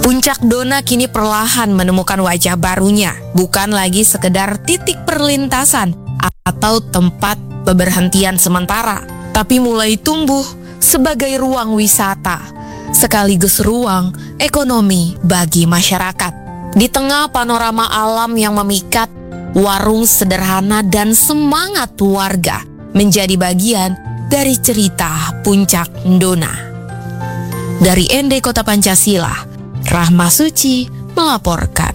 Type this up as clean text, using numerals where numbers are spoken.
Puncak Dona kini perlahan menemukan wajah barunya, bukan lagi sekedar titik perlintasan atau tempat pemberhentian sementara, tapi mulai tumbuh sebagai ruang wisata, sekaligus ruang ekonomi bagi masyarakat. Di tengah panorama alam yang memikat, warung sederhana dan semangat warga menjadi bagian dari cerita Puncak Dona. Dari ND Kota Pancasila, Rahma Suci melaporkan.